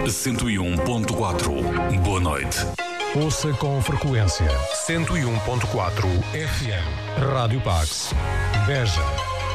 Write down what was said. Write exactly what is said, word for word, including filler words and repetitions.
cento e um ponto quatro. Boa noite. Ouça com frequência cento e um ponto quatro F M. Rádio Pax. Beja.